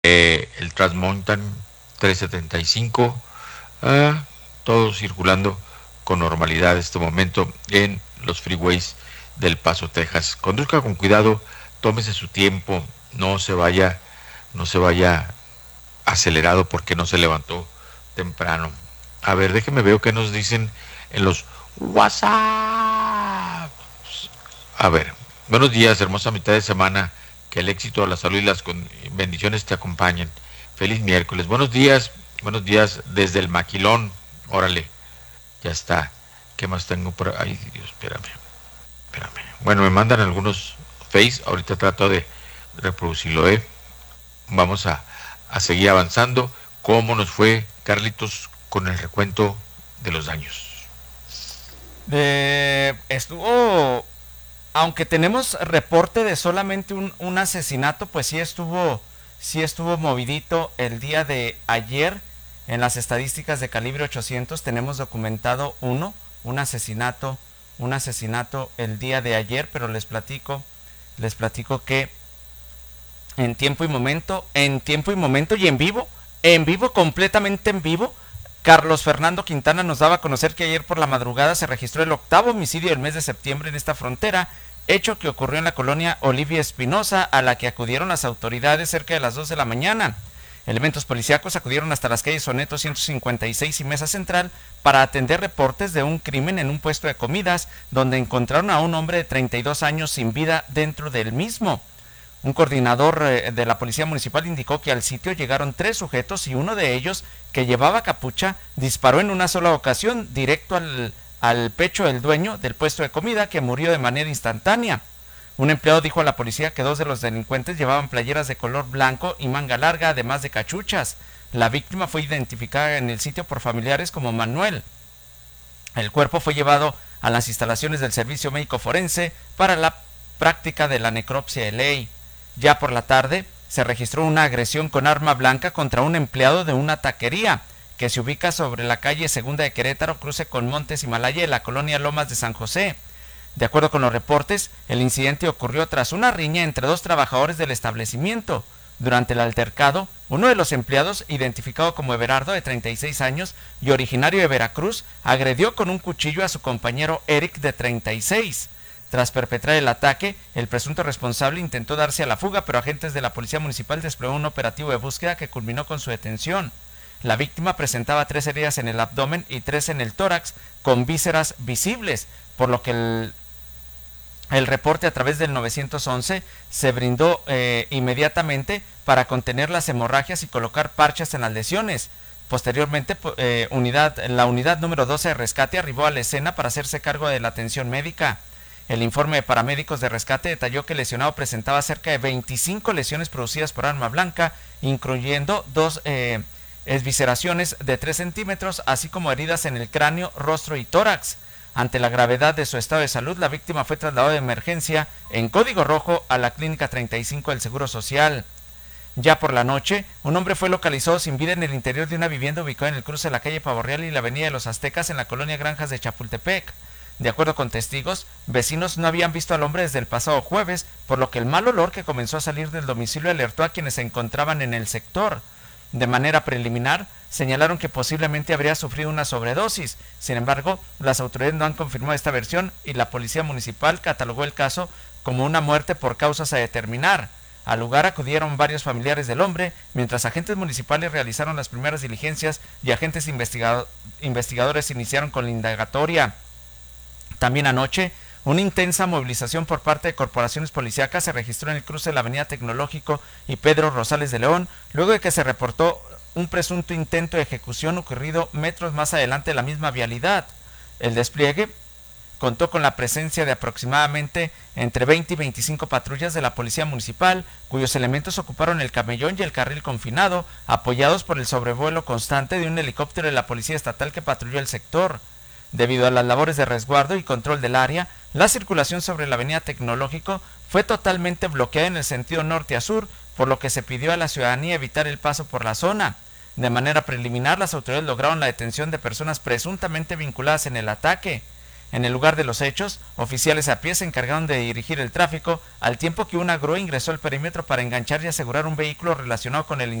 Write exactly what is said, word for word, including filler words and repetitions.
eh, el Transmountain trescientos setenta y cinco, ah, todo circulando con normalidad en este momento en los freeways del Paso, Texas. Conduzca con cuidado, tómese su tiempo, no se vaya, no se vaya acelerado porque no se levantó temprano. A ver, déjenme ver qué nos dicen en los WhatsApp. A ver, buenos días, hermosa mitad de semana. Que el éxito, la salud y las bendiciones te acompañen. Feliz miércoles. Buenos días, buenos días desde el Maquilón. Órale, ya está. ¿Qué más tengo por ahí? Dios, espérame, espérame. Bueno, me mandan algunos face. Ahorita trato de reproducirlo, ¿eh? Vamos a, a seguir avanzando. ¿Cómo nos fue, Carlitos, con el recuento de los daños? De, estuvo, aunque tenemos reporte de solamente un, un asesinato, pues sí estuvo, sí estuvo movidito el día de ayer. En las estadísticas de calibre ochocientos tenemos documentado uno, un asesinato, un asesinato el día de ayer, pero les platico, les platico que en tiempo y momento, en tiempo y momento y en vivo, en vivo, completamente en vivo, Carlos Fernando Quintana nos daba a conocer que ayer por la madrugada se registró el octavo homicidio del mes de septiembre en esta frontera, hecho que ocurrió en la colonia Olivia Espinosa, a la que acudieron las autoridades cerca de las dos de la mañana. Elementos policíacos acudieron hasta las calles Soneto ciento cincuenta y seis y Mesa Central para atender reportes de un crimen en un puesto de comidas, donde encontraron a un hombre de treinta y dos años sin vida dentro del mismo. Un coordinador eh, de la policía municipal indicó que al sitio llegaron tres sujetos y uno de ellos, que llevaba capucha, disparó en una sola ocasión directo al, al pecho del dueño del puesto de comida, que murió de manera instantánea. Un empleado dijo a la policía que dos de los delincuentes llevaban playeras de color blanco y manga larga, además de cachuchas. La víctima fue identificada en el sitio por familiares como Manuel. El cuerpo fue llevado a las instalaciones del Servicio Médico Forense para la práctica de la necropsia de ley. Ya por la tarde se registró una agresión con arma blanca contra un empleado de una taquería que se ubica sobre la calle Segunda de Querétaro, cruce con Montes Himalaya, en la colonia Lomas de San José. De acuerdo con los reportes, el incidente ocurrió tras una riña entre dos trabajadores del establecimiento. Durante el altercado, uno de los empleados, identificado como Everardo, de treinta y seis años y originario de Veracruz, agredió con un cuchillo a su compañero Eric, de treinta y seis. Tras perpetrar el ataque, el presunto responsable intentó darse a la fuga, pero agentes de la policía municipal desplegaron un operativo de búsqueda que culminó con su detención. La víctima presentaba tres heridas en el abdomen y tres en el tórax, con vísceras visibles, por lo que el, el reporte a través del nueve once se brindó eh, inmediatamente para contener las hemorragias y colocar parches en las lesiones. Posteriormente, eh, unidad, la unidad número doce de rescate arribó a la escena para hacerse cargo de la atención médica. El informe de paramédicos de rescate detalló que el lesionado presentaba cerca de veinticinco lesiones producidas por arma blanca, incluyendo dos eh, esvisceraciones de tres centímetros, así como heridas en el cráneo, rostro y tórax. Ante la gravedad de su estado de salud, la víctima fue trasladada de emergencia en código rojo a la clínica treinta y cinco del Seguro Social. Ya por la noche, un hombre fue localizado sin vida en el interior de una vivienda ubicada en el cruce de la calle Pavo Real y la avenida de los Aztecas, en la colonia Granjas de Chapultepec. De acuerdo con testigos, vecinos no habían visto al hombre desde el pasado jueves, por lo que el mal olor que comenzó a salir del domicilio alertó a quienes se encontraban en el sector. De manera preliminar, señalaron que posiblemente habría sufrido una sobredosis. Sin embargo, las autoridades no han confirmado esta versión y la policía municipal catalogó el caso como una muerte por causas a determinar. Al lugar acudieron varios familiares del hombre, mientras agentes municipales realizaron las primeras diligencias y agentes investigado- investigadores iniciaron con la indagatoria. También anoche, una intensa movilización por parte de corporaciones policíacas se registró en el cruce de la avenida Tecnológico y Pedro Rosales de León, luego de que se reportó un presunto intento de ejecución ocurrido metros más adelante de la misma vialidad. El despliegue contó con la presencia de aproximadamente entre veinte y veinticinco patrullas de la policía municipal, cuyos elementos ocuparon el camellón y el carril confinado, apoyados por el sobrevuelo constante de un helicóptero de la policía estatal que patrulló el sector. Debido a las labores de resguardo y control del área, la circulación sobre la avenida Tecnológico fue totalmente bloqueada en el sentido norte a sur, por lo que se pidió a la ciudadanía evitar el paso por la zona. De manera preliminar, las autoridades lograron la detención de personas presuntamente vinculadas en el ataque. En el lugar de los hechos, oficiales a pie se encargaron de dirigir el tráfico, al tiempo que una grúa ingresó al perímetro para enganchar y asegurar un vehículo relacionado con el